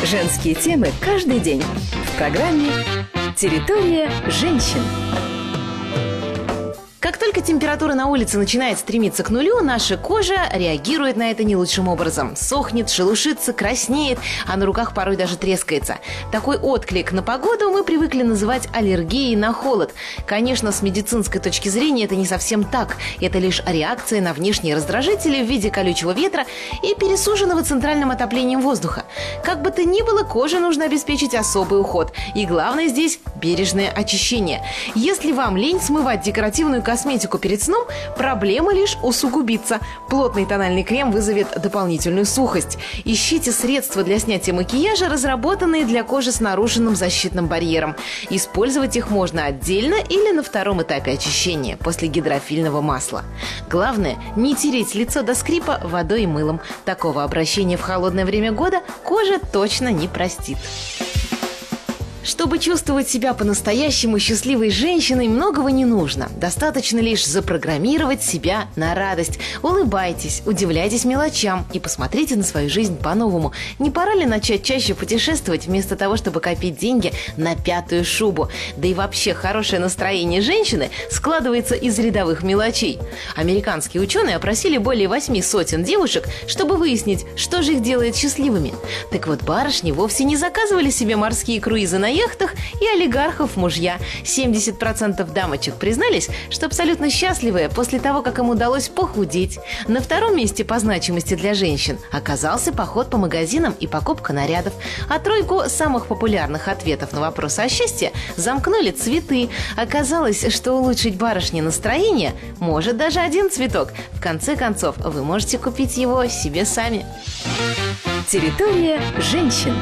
Женские темы каждый день в программе «Территория женщин». Как только температура на улице начинает стремиться к нулю, наша кожа реагирует на это не лучшим образом. Сохнет, шелушится, краснеет, а на руках порой даже трескается. Такой отклик на погоду мы привыкли называть аллергией на холод. Конечно, с медицинской точки зрения это не совсем так. Это лишь реакция на внешние раздражители в виде колючего ветра и пересушенного центральным отоплением воздуха. Как бы то ни было, коже нужно обеспечить особый уход. И главное здесь – бережное очищение. Если вам лень смывать декоративную косметику перед сном, проблема лишь усугубится. Плотный тональный крем вызовет дополнительную сухость. Ищите средства для снятия макияжа, разработанные для кожи с нарушенным защитным барьером. Использовать их можно отдельно или на втором этапе очищения, после гидрофильного масла. Главное, не тереть лицо до скрипа водой и мылом. Такого обращения в холодное время года кожа точно не простит. Чтобы чувствовать себя по-настоящему счастливой женщиной, многого не нужно. Достаточно лишь запрограммировать себя на радость. Улыбайтесь, удивляйтесь мелочам и посмотрите на свою жизнь по-новому. Не пора ли начать чаще путешествовать, вместо того, чтобы копить деньги на пятую шубу? Да и вообще, хорошее настроение женщины складывается из рядовых мелочей. Американские ученые опросили более 800 девушек, чтобы выяснить, что же их делает счастливыми. Так вот, барышни вовсе не заказывали себе морские круизы на яхтах и олигархов мужья. 70% дамочек признались, что абсолютно счастливые после того, как им удалось похудеть. На втором месте по значимости для женщин оказался поход по магазинам и покупка нарядов. А тройку самых популярных ответов на вопросы о счастье замкнули цветы. Оказалось, что улучшить барышне настроение может даже один цветок. В конце концов, вы можете купить его себе сами. Территория женщин.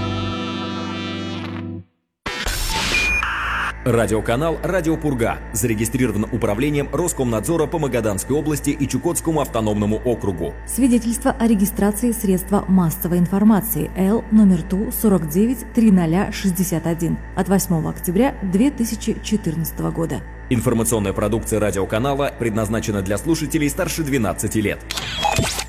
Радиоканал «Радио Пурга» зарегистрирован управлением Роскомнадзора по Магаданской области и Чукотскому автономному округу. Свидетельство о регистрации средства массовой информации Л номер ТУ 493061 от 8 октября 2014 года. Информационная продукция радиоканала предназначена для слушателей старше 12 лет.